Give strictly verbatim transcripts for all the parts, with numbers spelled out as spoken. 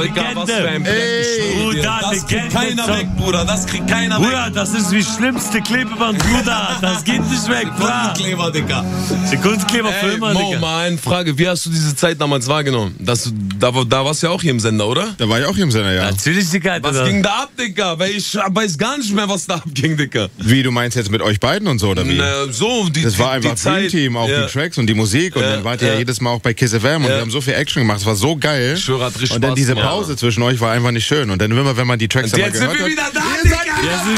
Digga, was für ein Ey, Bruder, das kriegt keiner weg, Bruder. Das kriegt keiner weg. Bruder, das ist wie schlimmste Klebeband, Bruder. Das geht nicht weg, Bruder. Sekundenkleber, Digga. Sekundenkleber für immer, Mo, Digga. mal eine Frage. Wie hast du diese Zeit damals wahrgenommen? Das, da, da warst du ja auch hier im Sender, oder? Da war ich auch hier im Sender, ja. Natürlich, Digga. Was Alter. ging da ab, Digga? Weil ich weiß gar nicht mehr, was da abging, Digga. Wie, du meinst jetzt mit euch beiden und so, oder wie? Na, so, die, Das war die, einfach die Zeit. Dream Team, auch Ja. die Tracks und die Musik. Und Ja, dann wart ihr ja ja. jedes Mal auch bei Kiss F M und Ja. wir haben so viel Action gemacht. Es war so geil. Ich schwöre, hat richtig und dann Spaß diese gemacht. Pause zwischen euch war einfach nicht schön. Und dann immer, wenn man die Tracks Und dann mal jetzt sind gehört wir hat. wieder da, Ihr Digga. seid Wir sind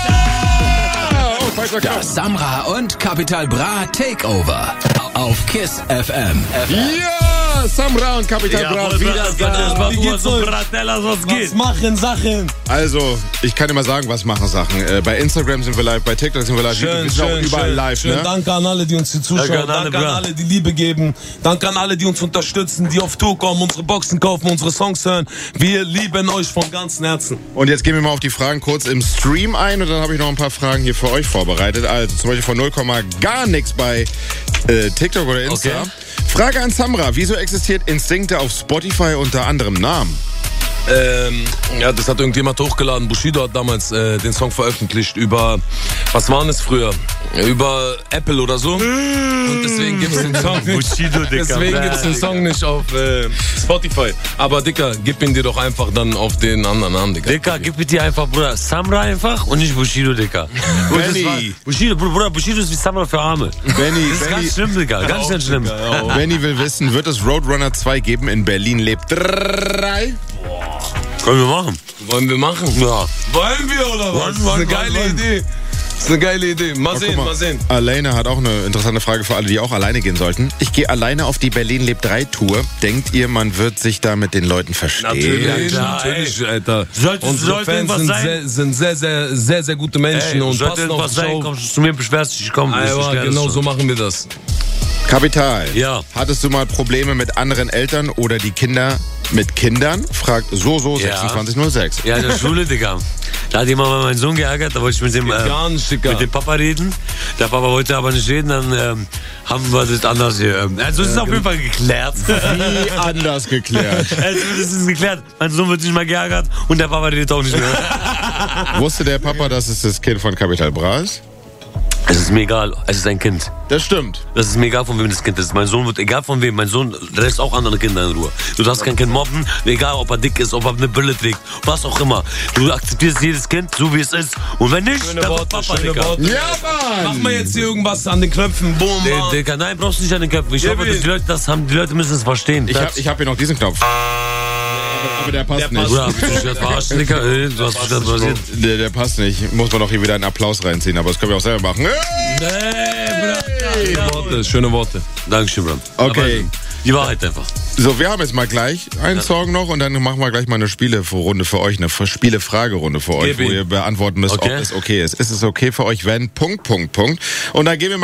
wieder da! Oh, falscher Knopf. Das Samra und Capital Bra Takeover auf Kiss F M. Ja, Samra und Capital Ja, Bra voll wieder Bruder, da. das war Wie geht's so euch? Bratellas, was Was geht? machen Sachen? Also, ich kann immer sagen, was machen Sachen. Äh, bei Instagram sind wir live, bei TikTok sind wir live, Schön, wir sind auch schön, überall schön, live, schön. ne? Danke an alle, die uns hier zuschauen. Danke an alle, Danke an Bra. alle, die Liebe geben. Danke an alle, die uns unterstützen, die auf Tour kommen, unsere Boxen kaufen, unsere Songs hören. Wir lieben euch von ganzem Herzen. Und jetzt gehen wir mal auf die Fragen kurz im Stream ein und dann habe ich noch ein paar Fragen hier für euch vorbereitet. Also zum Beispiel von null, gar nichts bei äh, TikTok oder Insta. Okay. Frage an Samra, wieso existiert Instinkte auf Spotify unter anderem Namen? Ähm, ja, das hat irgendjemand hochgeladen. Bushido hat damals äh, den Song veröffentlicht über, was war es früher? Über Apple oder so. Und deswegen gibt's den Song nicht. Bushido, Digga. Deswegen gibt's den Song nicht auf äh, Spotify. Aber Dicker, gib ihn dir doch einfach dann auf den anderen Namen, Dicker. Dicker, gib mir dir einfach, Bruder, Samra einfach und nicht Bushido, Dicker. Und das Benny. war- Bushido, Bruder, Bushido ist wie Samra für Arme. Benny, Das ist Benny, ganz schlimm, Digga, ganz, ganz schlimm. Benny will wissen, wird es Roadrunner zwei geben in Berlin lebt drei? Können wir machen. Wollen wir machen? Ja. Wollen wir oder was? Wollen, Das ist wollen, eine geile wollen. Idee. Das ist eine geile Idee. Mal Oh, sehen, guck mal sehen. Alena hat auch eine interessante Frage für alle, die auch alleine gehen sollten. Ich gehe alleine auf die Berlin lebt drei Tour. Denkt ihr, man wird sich da mit den Leuten verstehen? Natürlich, Ja, klar, natürlich, Alter. Sollte- Unsere sollte Fans irgendwas sind sein? sehr, sind sehr, sehr, sehr, sehr gute Menschen Ey, und sollte passen auf irgendwas die sein, Show. kommst du zu mir, beschwerst dich, ich komm. ich Ja, erklär das genau schon. so machen wir das. Kapital. Ja. Hattest du mal Probleme mit anderen Eltern oder die Kinder mit Kindern? Fragt so so Ja. sechsundzwanzig null sechs. Ja, in der Schule, Digga. Da hat jemand mal meinen Sohn geärgert, da wollte ich mit dem, Geht äh, gar nicht, Digga. mit dem Papa reden. Der Papa wollte aber nicht reden, dann ähm, haben wir das anders hier. ähm, Also es ist auf jeden Fall geklärt. Wie anders geklärt. Also es ist geklärt. Mein Sohn wird nicht mal geärgert und der Papa redet auch nicht mehr. Wusste der Papa, dass es das Kind von Capital Bra ist? Es ist mir egal, es ist ein Kind. Das stimmt. Das ist mir egal, von wem das Kind ist. Mein Sohn wird, egal von wem, mein Sohn lässt auch andere Kinder in Ruhe. Du darfst kein Kind mobben, egal ob er dick ist, ob er eine Brille trägt, was auch immer. Du akzeptierst jedes Kind, so wie es ist. Und wenn nicht, Schöne dann wird Worte, Papa, schöne Digga. Worte. Ja, Mann! Mach mal jetzt hier irgendwas an den Knöpfen. Boom, Der, Mann. der, nein, brauchst du nicht an den Köpfen. Ich Gib hoffe, dass ihn. die Leute das haben. Die Leute müssen es verstehen. Ich hab, ich hab hier noch diesen Knopf. Aber der passt Der nicht. Bruder, hast du dich gerade verarscht, Digga? Ey, Du hast dich gerade rasiert. Der, der passt nicht. Muss man doch hier wieder einen Applaus reinziehen, aber das können wir auch selber machen. Nee, Schöne Worte, schöne Worte. Dankeschön, Bro. Okay. Aber die Wahrheit einfach. So, wir haben jetzt mal gleich einen Song noch und dann machen wir gleich mal eine Spielerunde für euch, eine Spielefragerunde für euch, Gib wo ihn. ihr beantworten müsst, Okay. ob es okay ist. Ist es okay für euch, wenn, Punkt, Punkt, Punkt. Und dann gehen wir mal